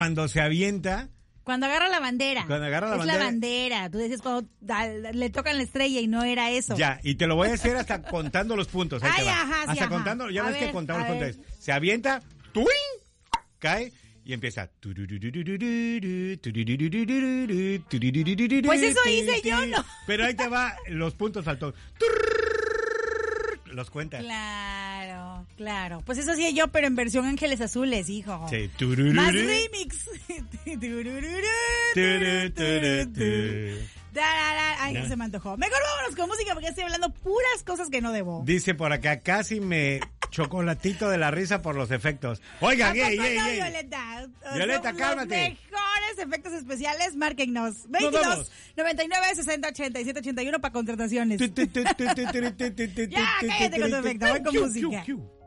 Cuando se avienta. Cuando agarra la bandera. Cuando agarra la bandera. Es la bandera. Tú decías cuando le tocan la estrella y no era eso. Ya, y te lo voy a hacer hasta contando los puntos. Ahí Ay, te va. ajá, sí, hasta ajá. contando, ya A ves que ver, contamos a los ver. puntos. Se avienta, ¡tuing! Cae y empieza. Pues eso hice yo, ¿no? Pero ahí te va, los puntos faltó. Los cuenta. Claro, claro. Pues eso hacía yo, pero en versión Ángeles Azules, hijo. Sí. Más remix. Ay, no se me antojó. Mejor vámonos con música porque estoy hablando puras cosas que no debo. Dice por acá, casi me chocolatito de la risa por los efectos. Oiga, gay. Violeta. Violeta, cálmate. Los mejores efectos especiales, márquennos. Nos 22 99 60 87 81 para contrataciones. Ya, cállate con tu efecto. Voy con música.